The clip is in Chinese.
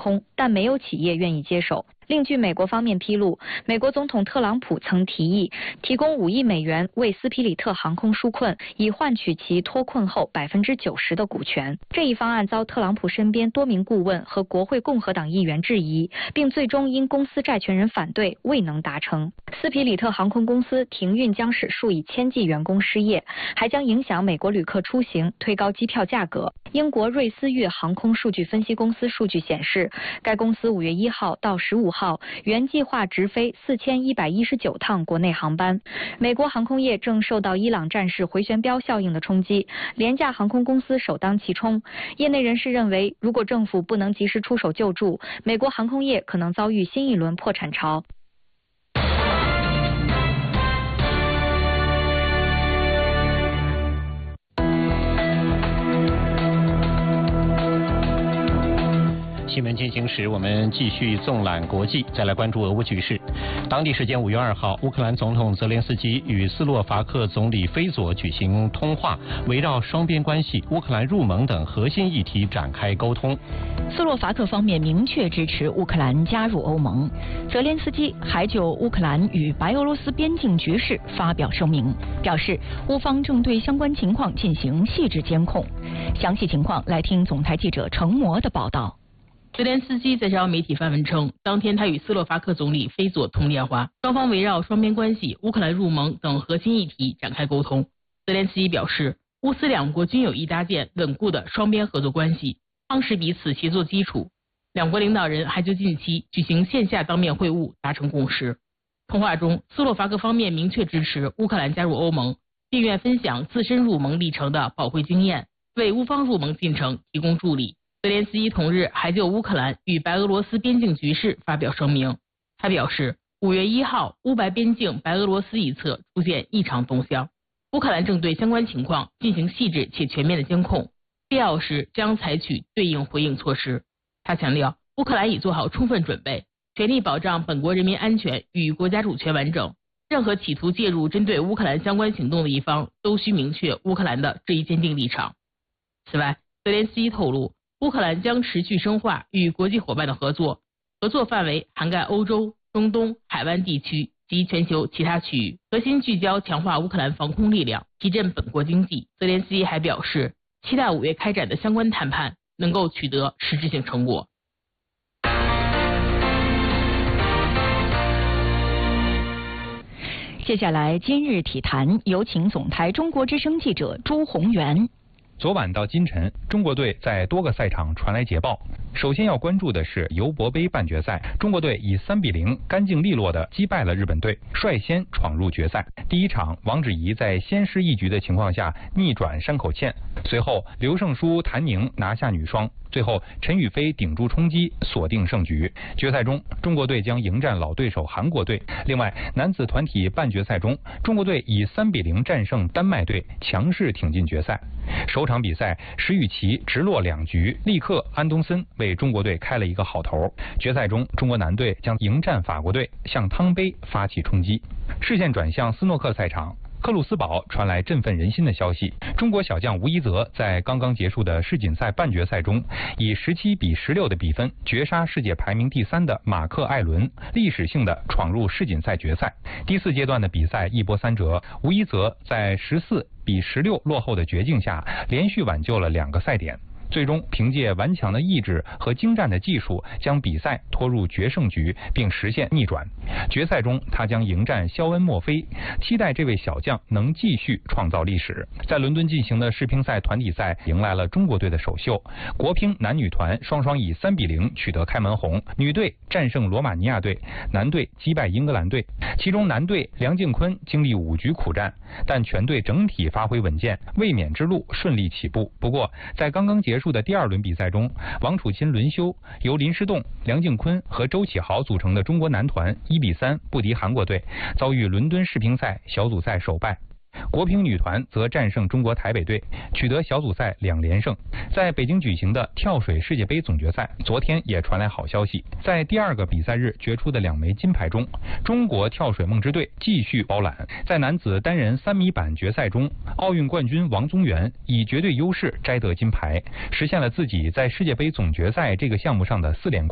空，但没有企业愿意接手。另据美国方面披露，美国总统特朗普曾提议提供5亿美元为斯皮里特航空纾困，以换取其脱困后90%的股权。这一方案遭特朗普身边多名顾问和国会共和党议员质疑，并最终因公司债权人反对未能达成。斯皮里特航空公司停运将使数以千计员工失业，还将影响美国旅客出行，推高机票价格。英国瑞思悦航空数据分析公司数据显示，该公司5月1号到15号原计划直飞4119趟国内航班。美国航空业正受到伊朗战事回旋镖效应的冲击，廉价航空公司首当其冲。业内人士认为，如果政府不能及时出手救助，美国航空业可能遭遇新一轮破产潮。 新闻进行时，我们继续纵览国际，再来关注俄乌局势。当地时间5月2号，乌克兰总统泽连斯基与斯洛伐克总理菲佐举行通话，围绕双边关系、乌克兰入盟等核心议题展开沟通。 斯洛伐克方面明确支持乌克兰加入欧盟。泽连斯基还就乌克兰与白俄罗斯边境局势发表声明，表示乌方正对相关情况进行细致监控。详细情况来听总台记者程模的报道。 泽连斯基在朝媒体发文称，当天他与斯洛伐克总理菲佐通电话，双方围绕双边关系、乌克兰入盟等核心议题展开沟通。泽连斯基表示，乌斯两国均有意搭建稳固的双边合作关系，夯实彼此协作基础。两国领导人还就近期举行线下当面会晤达成共识。通话中，斯洛伐克方面明确支持乌克兰加入欧盟，并愿分享自身入盟历程的宝贵经验，为乌方入盟进程提供助力。泽连斯基同日还就乌克兰与白俄罗斯边境局势发表声明。他表示，5月1号，乌白边境白俄罗斯一侧出现异常动向，乌克兰正对相关情况进行细致且全面的监控，必要时将采取对应回应措施。他强调，乌克兰已做好充分准备，全力保障本国人民安全与国家主权完整。任何企图介入针对乌克兰相关行动的一方，都需明确乌克兰的这一坚定立场。此外，泽连斯基透露，乌克兰将持续深化与国际伙伴的合作，合作范围涵盖欧洲、中东、海湾地区及全球其他区域，核心聚焦强化乌克兰防空力量，提振本国经济。泽连斯基还表示，期待5月开展的相关谈判能够取得实质性成果。 接下来，今日体坛，有请总台中国之声记者朱宏元。 昨晚到今晨，中国队在多个赛场传来捷报。首先要关注的是尤伯杯半决赛，中国队以3-0干净利落地击败了日本队，率先闯入决赛。第一场，王芷怡在先失一局的情况下逆转山口茜，随后刘胜书、谭宁拿下女双。最后，陈雨菲顶住冲击，锁定胜局。决赛中，中国队将迎战老对手韩国队。另外，男子团体半决赛中，中国队以3-0战胜丹麦队，强势挺进决赛。首场比赛，石宇奇直落2局，力克安东森，为中国队开了一个好头。决赛中，中国男队将迎战法国队，向汤杯发起冲击。视线转向斯诺克赛场。克鲁斯堡传来振奋人心的消息，中国小将吴一泽在刚刚结束的世锦赛半决赛中，以17-16的比分绝杀世界排名第3的马克·艾伦，历史性的闯入世锦赛决赛。第4阶段的比赛一波3折，吴一泽在14-16落后的绝境下，连续挽救了2个赛点。最终凭借顽强的意志和精湛的技术，将比赛拖入决胜局，并实现逆转。决赛中，他将迎战肖恩·墨菲，期待这位小将能继续创造历史。在伦敦进行的世乒赛团体赛迎来了中国队的首秀，国乒男女团双双以3-0取得开门红，女队战胜罗马尼亚队，男队击败英格兰队。其中男队梁靖昆经历5局苦战，但全队整体发挥稳健，卫冕之路顺利起步。不过，在刚刚结束的第2轮比赛中，王楚钦轮休，由林诗栋、梁靖昆和周启豪组成的中国男团1-3不敌韩国队，遭遇伦敦世乒赛小组赛首败。国乒女团则战胜中国台北队，取得小组赛2连胜。在北京举行的跳水世界杯总决赛，昨天也传来好消息，在第2个比赛日决出的2枚金牌中，中国跳水梦之队继续包揽。在男子单人3米板决赛中，奥运冠军王宗源以绝对优势摘得金牌，实现了自己在世界杯总决赛这个项目上的4连冠。